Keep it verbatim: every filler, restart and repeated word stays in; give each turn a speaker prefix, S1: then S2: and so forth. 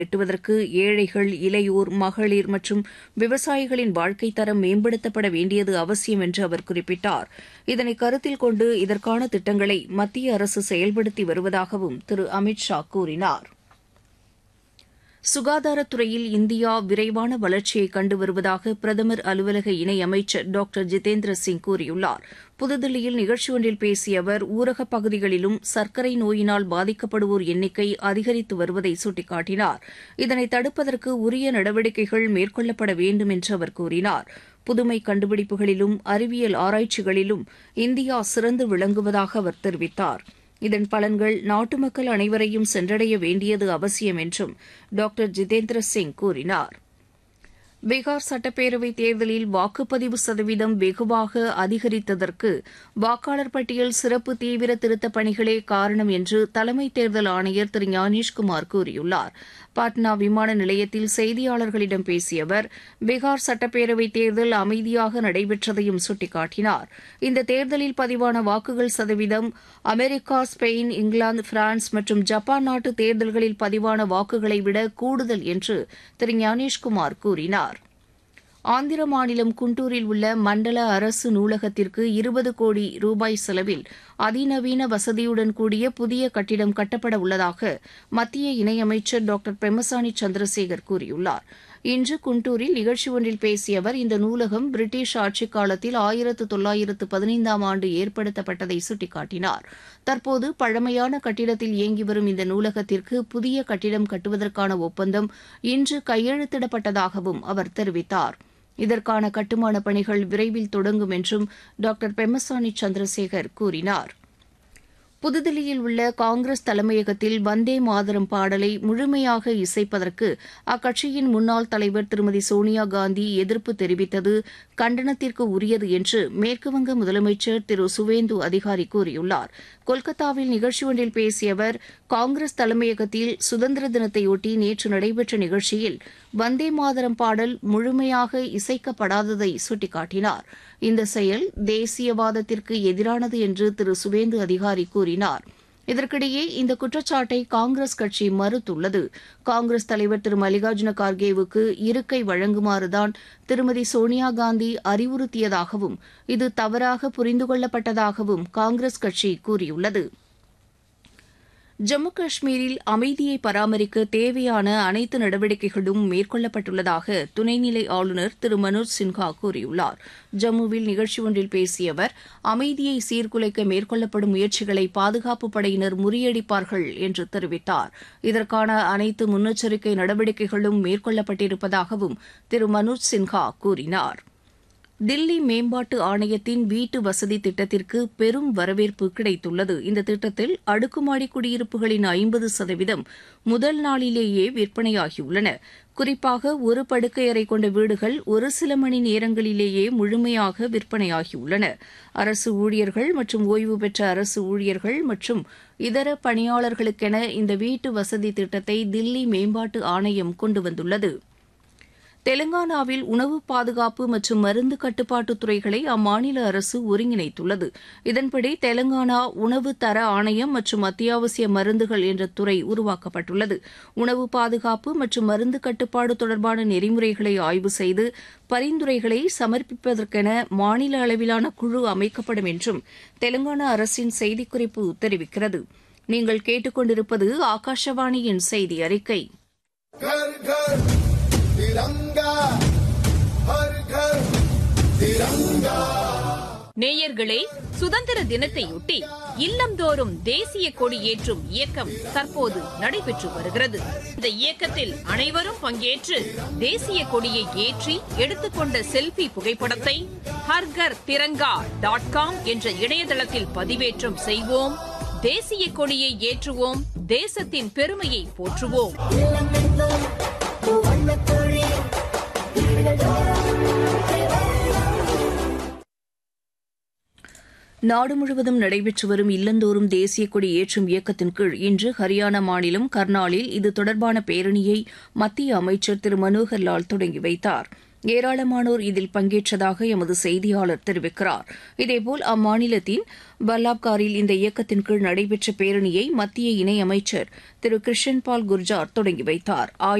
S1: எட்டுவதற்கு ஏழைகள், இளையோர், மகளிர் மற்றும் விவசாயிகளின் வாழ்க்கைத் தரம் மேம்படுத்தப்பட வேண்டியது அவசியம் என்று அவர் குறிப்பிட்டார். இதனை கருத்தில் கொண்டு இதற்கான திட்டங்களை மத்திய அரசு செயல்படுத்தி வருவதாகவும் திரு அமித் ஷா கூறினார். சுகாதாரத்துறையில் இந்தியா விரைவான வளர்ச்சியை கண்டு வருவதாக பிரதமர் அலுவலக இணையமைச்சர் டாக்டர் ஜிதேந்திர சிங் கூறியுள்ளார். புதுதில்லியில் நிகழ்ச்சி ஒன்றில் பேசிய அவர் ஊரகப் பகுதிகளிலும் சர்க்கரை நோயினால் பாதிக்கப்படுவோர் எண்ணிக்கை அதிகரித்து வருவதை சுட்டிக்காட்டினார். இதனை தடுப்பதற்கு உரிய நடவடிக்கைகள் மேற்கொள்ளப்பட வேண்டும் என்று அவர் கூறினார். புதுமை கண்டுபிடிப்புகளிலும் அறிவியல் ஆராய்ச்சிகளிலும் இந்தியா சிறந்து விளங்குவதாக அவர் தெரிவித்தார். இதன் பலன்கள் நாட்டு மக்கள் அனைவரையும் சென்றடைய வேண்டியது அவசியம் என்றும் டாக்டர் ஜிதேந்திர சிங் கூறினார். பீகார் சட்டப்பேரவைத் தேர்தலில் வாக்குப்பதிவு சதவீதம் வெகுவாக அதிகரித்ததற்கு வாக்காளர் பட்டியல் சிறப்பு தீவிர திருத்தப் பணிகளே காரணம் என்று தலைமை தேர்தல் ஆணையர் திரு ஞானேஷ்குமார் கூறியுள்ளார். பாட்னா விமான நிலையத்தில் செய்தியாளர்களிடம் பேசிய அவர் பீகார் சட்டப்பேரவைத் தேர்தல் அமைதியாக நடைபெற்றதையும் சுட்டிக்காட்டினார். இந்த தேர்தலில் பதிவான வாக்குகள் சதவீதம் அமெரிக்கா, ஸ்பெயின், இங்கிலாந்து, பிரான்ஸ் மற்றும் ஜப்பான் நாட்டு தேர்தல்களில் பதிவான வாக்குகளை விட கூடுதல் என்று திரு ஞானேஷ்குமார் கூறினார். ஆந்திர மாநிலம் குண்டூரில் உள்ள மண்டல அரசு நூலகத்திற்கு இருபது கோடி ரூபாய் செலவில் அதிநவீன வசதியுடன் கூடிய புதிய கட்டிடம் கட்டப்பட உள்ளதாக மத்திய இணையமைச்சர் டாக்டர் பெம்மசானி சந்திரசேகர் கூறியுள்ளார். இன்று குண்டூரில் நிகழ்ச்சி ஒன்றில் பேசிய அவர் இந்த நூலகம் பிரிட்டிஷ் ஆட்சிக் காலத்தில் ஆயிரத்து தொள்ளாயிரத்து பதினைந்தாம் ஆண்டு ஏற்படுத்தப்பட்டதை சுட்டிக்காட்டினார். தற்போது பழமையான கட்டிடத்தில் இயங்கி வரும் இந்த நூலகத்திற்கு புதிய கட்டிடம் கட்டுவதற்கான ஒப்பந்தம் இன்று கையெழுத்திடப்பட்டதாகவும் அவர் தெரிவித்தார். இதற்கான கட்டுமானப் பணிகள் விரைவில் தொடங்கும் என்றும் டாக்டர் பெம்மசானி சந்திரசேகர் கூறினார். புதுதில்லியில் உள்ள காங்கிரஸ் தலைமையகத்தில் வந்தே மாதரம் பாடலை முழுமையாக இசைப்பதற்கு அக்கட்சியின் முன்னாள் தலைவர் திருமதி சோனியா காந்தி எதிர்ப்பு தெரிவித்தது கண்டனத்திற்கு உரியது என்று மேற்குவங்க முதலமைச்சர் திரு சுவேந்து அதிகாரி கூறியுள்ளார். கொல்கத்தாவில் நிகழ்ச்சி ஒன்றில் பேசிய அவர் காங்கிரஸ் தலைமையகத்தில் சுதந்திர தினத்தையொட்டி நேற்று நடைபெற்ற நிகழ்ச்சியில் வந்தே மாதரம் பாடல் முழுமையாக இசைக்கப்படாததை சுட்டிக்காட்டினார். இந்த செயல் தேசியவாதத்திற்கு எதிரானது என்று திரு சுவேந்து அதிகாரி கூறினார். இதற்கிடையே இந்த குற்றச்சாட்டை காங்கிரஸ் கட்சி மறுத்துள்ளது. காங்கிரஸ் தலைவர் திரு மல்லிகார்ஜுன கார்கேவுக்கு இருக்கை வழங்குமாறுதான் திருமதி சோனியா காந்தி அறிவுறுத்தியதாகவும் இது தவறாக புரிந்து கொள்ளப்பட்டதாகவும் காங்கிரஸ் கட்சி கூறியுள்ளது. ஜம்மு காஷ்மீரில் அமைதியை பராமரிக்க தேவையான அனைத்து நடவடிக்கைகளும் மேற்கொள்ளப்பட்டுள்ளதாக துணைநிலை ஆளுநர் திரு மனோஜ் சின்ஹா கூறியுள்ளார். ஜம்முவில் நிகழ்ச்சி ஒன்றில் பேசிய அவர் அமைதியை சீர்குலைக்க மேற்கொள்ளப்படும் முயற்சிகளை பாதுகாப்பு படையினர் முறியடிப்பார்கள் என்று தெரிவித்தார். இதற்கான அனைத்து முன்னெச்சரிக்கை நடவடிக்கைகளும் மேற்கொள்ளப்பட்டிருப்பதாகவும் திரு மனோஜ் சின்ஹா கூறினார். தில்லி மேம்பாட்டு ஆணையத்தின் வீட்டு வசதி திட்டத்திற்கு பெரும் வரவேற்பு கிடைத்துள்ளது. இந்த திட்டத்தில் அடுக்குமாடி குடியிருப்புகளின் ஐம்பது சதவீதம் முதல் நாளிலேயே விற்பனையாகியுள்ளன. குறிப்பாக ஒரு படுக்கையறை கொண்ட வீடுகள் ஒரு சில மணி நேரங்களிலேயே முழுமையாக விற்பனையாகியுள்ளன. அரசு ஊழியர்கள் மற்றும் ஓய்வு பெற்ற அரசு ஊழியர்கள் மற்றும் இதர பணியாளர்களுக்கென இந்த வீட்டு வசதி திட்டத்தை தில்லி மேம்பாட்டு ஆணையம் கொண்டு வந்துள்ளது. தெலங்கானாவில் உணவு பாதுகாப்பு மற்றும் மருந்து கட்டுப்பாட்டு துறைகளை அம்மாநில அரசு ஒருங்கிணைத்துள்ளது. இதன்படி தெலங்கானா உணவு தர ஆணையம் மற்றும் அத்தியாவசிய மருந்துகள் என்ற துறை உருவாக்கப்பட்டுள்ளது. உணவு பாதுகாப்பு மற்றும் மருந்து கட்டுப்பாடு தொடர்பான நெறிமுறைகளை ஆய்வு செய்து பரிந்துரைகளை சமர்ப்பிப்பதற்கென மாநில அளவிலான குழு அமைக்கப்படும் என்றும் தெலங்கானா அரசின் செய்திக்குறிப்பு தெரிவிக்கிறது. நீங்கள் கேட்டுக்கொண்டிருப்பது ஆகாஷவாணியின் செய்தி அறிக்கை.
S2: நேயர்களே, சுதந்திர தினத்தையொட்டி இல்லந்தோறும் தேசிய கொடி ஏற்றும் இயக்கம் தற்போது நடைபெற்று வருகிறது. இந்த இயக்கத்தில் அனைவரும் பங்கேற்று தேசிய கொடியை ஏற்றி எடுத்துக்கொண்ட செல்பி புகைப்படத்தை ஹர்கர் திரங்கா டாட் காம் என்ற இணையதளத்தில் பதிவேற்றம் செய்வோம். தேசிய கொடியை ஏற்றுவோம். தேசத்தின் பெருமையை போற்றுவோம்.
S1: நாடு முழுவதும் நடைபெற்று வரும் இல்லந்தோறும் தேசிய கொடி ஏற்றும் இயக்கத்தின் கீழ் இன்று ஹரியானா மாநிலம் கர்னாலில் இது தொடர்பான பேரணியை மத்திய அமைச்சர் திரு மனோகர் லால் தொடங்கி வைத்தார். ஏராளமானோர் இதில் பங்கேற்றதாக எமது செய்தியாளர் தெரிவிக்கிறார். இதேபோல் அம்மாநிலத்தின் பல்லாப்காரில் இந்த இயக்கத்தின் கீழ் நடைபெற்ற பேரணியை மத்திய இணையமைச்சர் திரு கிருஷன் பால் குர்ஜார் தொடங்கி வைத்தார்.